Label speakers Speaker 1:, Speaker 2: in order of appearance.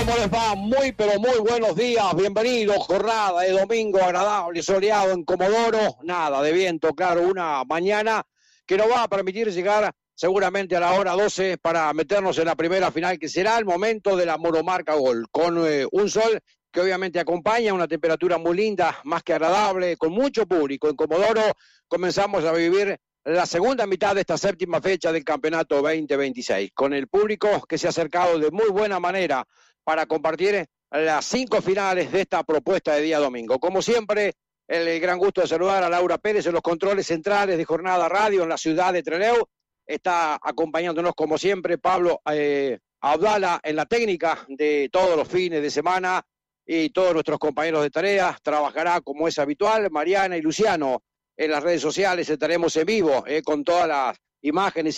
Speaker 1: ¿Cómo les va? Muy, pero muy buenos días. Bienvenidos. Jornada de domingo agradable, soleado en Comodoro. Nada de viento, claro, una mañana que nos va a permitir llegar seguramente a la hora 12 para meternos en la primera final, que será el momento de la monomarca gol, con un sol que obviamente acompaña, una temperatura muy linda, más que agradable, con mucho público. En Comodoro comenzamos a vivir la segunda mitad de esta séptima fecha del campeonato 2026, con el público que se ha acercado de muy buena manera para compartir las 5 finales de esta propuesta de día domingo. Como siempre, el gran gusto de saludar a Laura Pérez en los controles centrales de Jornada Radio en la ciudad de Trelew. Está acompañándonos como siempre Pablo Abdala en la técnica de todos los fines de semana, y todos nuestros compañeros de tareas. Trabajará como es habitual Mariana y Luciano en las redes sociales. Estaremos en vivo con todas las imágenes